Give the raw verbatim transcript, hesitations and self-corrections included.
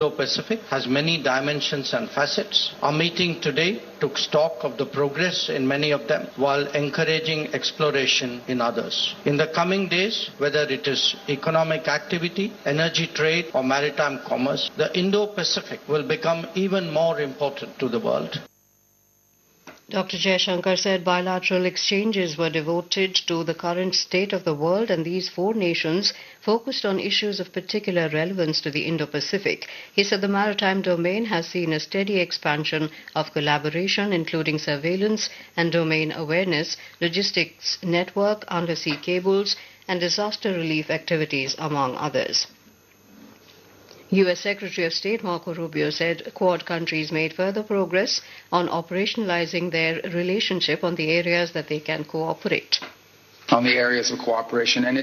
Indo-Pacific has many dimensions and facets. Our meeting today took stock of the progress in many of them while encouraging exploration in others. In the coming days, whether it is economic activity, energy trade or maritime commerce, the Indo-Pacific will become even more important to the world. Doctor Jaishankar said bilateral exchanges were devoted to the current state of the world, and these four nations focused on issues of particular relevance to the Indo-Pacific. He said the maritime domain has seen a steady expansion of collaboration, including surveillance and domain awareness, logistics network, undersea cables, and disaster relief activities, among others. U S Secretary of State Marco Rubio said Quad countries made further progress on operationalizing their relationship on the areas that they can cooperate. On the areas of cooperation, and it